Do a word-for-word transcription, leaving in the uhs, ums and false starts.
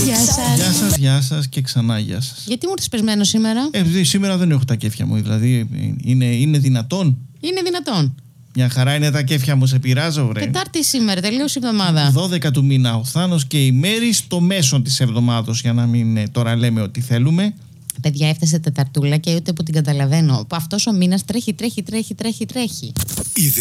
Γεια σας. Γεια σας, γεια σας και ξανά γεια σας. Γιατί μου ήρθες πεσμένο σήμερα? Ε, σήμερα δεν έχω τα κέφια μου, δηλαδή είναι, είναι δυνατόν. Είναι δυνατόν. Μια χαρά είναι τα κέφια μου, σε πειράζω, βρε. Τετάρτη σήμερα, τελείωσε η εβδομάδα. δώδεκα του μήνα ο Θάνος και η Μέρη στο μέσο της εβδομάδος, για να μην ε, τώρα λέμε ότι θέλουμε. Παιδιά, έφτασε Τεταρτούλα και ούτε που την καταλαβαίνω. Αυτός ο μήνας τρέχει, τρέχει, τρέχει, τρέχει, τρέχει.